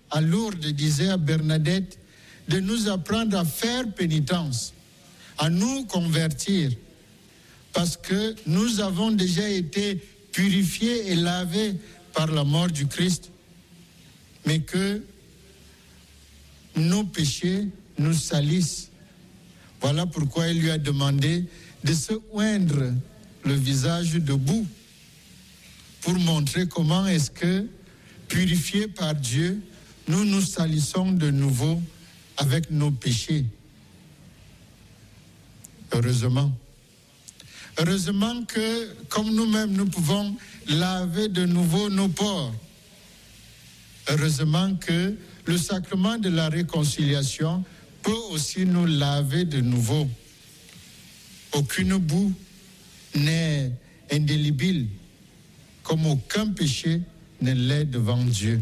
à Lourdes disait à Bernadette de nous apprendre à faire pénitence, à nous convertir, parce que nous avons déjà été purifiés et lavés par la mort du Christ, mais que nos péchés nous salissent. Voilà pourquoi il lui a demandé de se oindre le visage de boue pour montrer comment est-ce que, purifiés par Dieu, nous nous salissons de nouveau avec nos péchés. Heureusement. Heureusement que, comme nous-mêmes, nous pouvons laver de nouveau nos pores. Heureusement que le sacrement de la réconciliation peut aussi nous laver de nouveau. Aucune boue n'est indélébile, comme aucun péché ne l'est devant Dieu.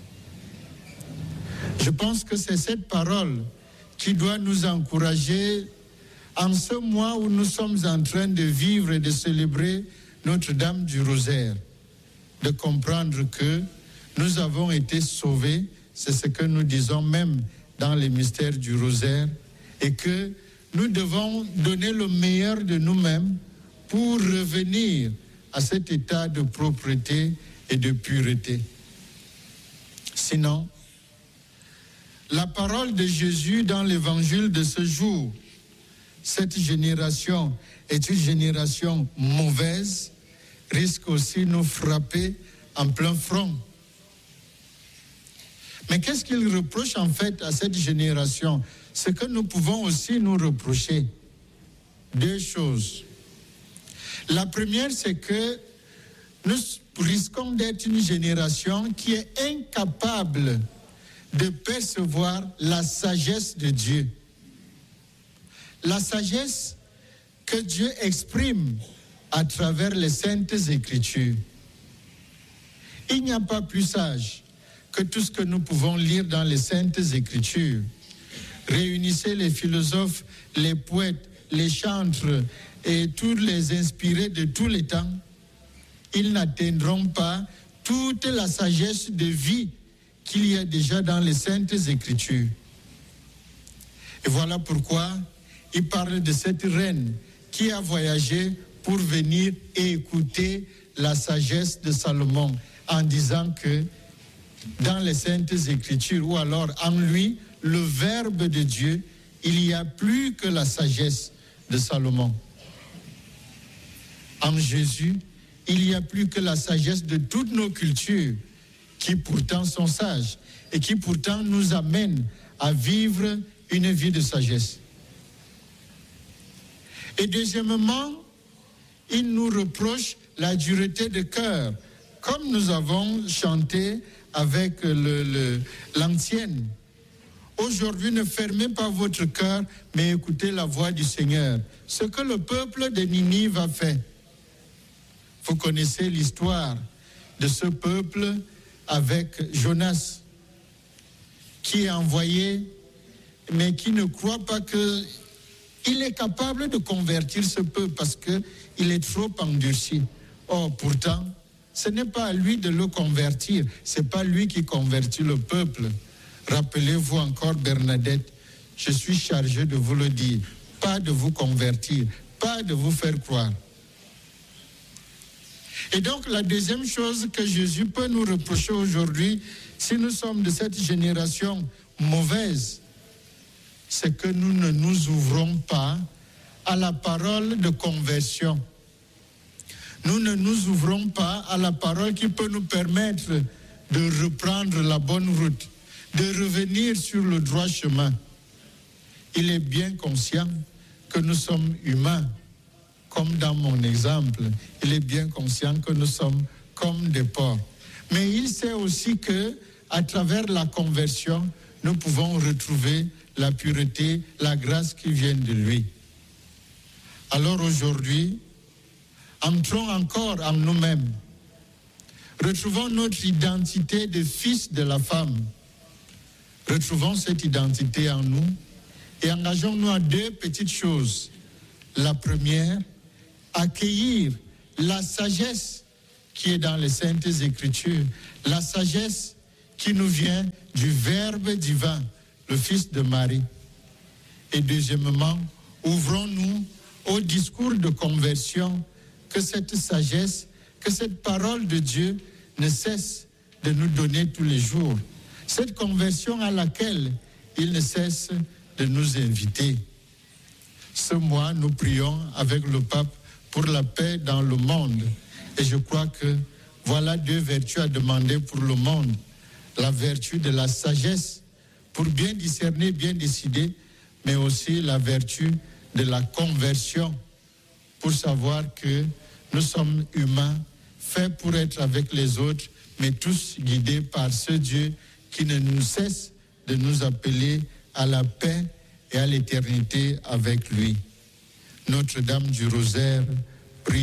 Je pense que c'est cette parole qui doit nous encourager en ce mois où nous sommes en train de vivre et de célébrer Notre-Dame du Rosaire, de comprendre que nous avons été sauvés, c'est ce que nous disons même dans les mystères du Rosaire, et que nous devons donner le meilleur de nous-mêmes pour revenir à cet état de propreté et de pureté. Sinon, la parole de Jésus dans l'évangile de ce jour, cette génération est une génération mauvaise, risque aussi de nous frapper en plein front. Mais qu'est-ce qu'il reproche en fait à cette génération? Ce que nous pouvons aussi nous reprocher. Deux choses. La première, c'est que nous risquons d'être une génération qui est incapable de percevoir la sagesse de Dieu. La sagesse que Dieu exprime à travers les Saintes Écritures. Il n'y a pas plus sage que tout ce que nous pouvons lire dans les Saintes Écritures. Réunissez les philosophes, les poètes, les chantres et tous les inspirés de tous les temps. Ils n'atteindront pas toute la sagesse de vie qu'il y a déjà dans les Saintes Écritures. Et voilà pourquoi il parle de cette reine qui a voyagé pour venir écouter la sagesse de Salomon en disant que dans les Saintes Écritures, ou alors en lui, le Verbe de Dieu, il n'y a plus que la sagesse de Salomon. En Jésus, il n'y a plus que la sagesse de toutes nos cultures qui pourtant sont sages et qui pourtant nous amènent à vivre une vie de sagesse. Et deuxièmement, il nous reproche la dureté de cœur, comme nous avons chanté avec l'ancienne. Aujourd'hui, ne fermez pas votre cœur, mais écoutez la voix du Seigneur. Ce que le peuple de Ninive a fait. Vous connaissez l'histoire de ce peuple avec Jonas, qui est envoyé, mais qui ne croit pas qu'il est capable de convertir ce peuple parce qu'il est trop endurci. Or, pourtant, ce n'est pas à lui de le convertir, ce n'est pas lui qui convertit le peuple. Rappelez-vous encore, Bernadette, je suis chargé de vous le dire, pas de vous convertir, pas de vous faire croire. Et donc, la deuxième chose que Jésus peut nous reprocher aujourd'hui, si nous sommes de cette génération mauvaise, c'est que nous ne nous ouvrons pas à la parole de conversion. Nous ne nous ouvrons pas à la parole qui peut nous permettre de reprendre la bonne route, de revenir sur le droit chemin. Il est bien conscient que nous sommes humains, comme dans mon exemple. Il est bien conscient que nous sommes comme des porcs. Mais il sait aussi que, à travers la conversion, nous pouvons retrouver la pureté, la grâce qui vient de lui. Alors aujourd'hui, entrons encore en nous-mêmes. Retrouvons notre identité de fils de la femme. Retrouvons cette identité en nous et engageons-nous à deux petites choses. La première, accueillir la sagesse qui est dans les Saintes Écritures, la sagesse qui nous vient du Verbe divin, le Fils de Marie. Et deuxièmement, ouvrons-nous au discours de conversion, que cette sagesse, que cette parole de Dieu ne cesse de nous donner tous les jours. Cette conversion à laquelle il ne cesse de nous inviter. Ce mois, nous prions avec le pape pour la paix dans le monde. Et je crois que voilà deux vertus à demander pour le monde. La vertu de la sagesse pour bien discerner, bien décider, mais aussi la vertu de la conversion pour savoir que nous sommes humains, faits pour être avec les autres, mais tous guidés par ce Dieu qui ne nous cesse de nous appeler à la paix et à l'éternité avec lui. Notre-Dame du Rosaire,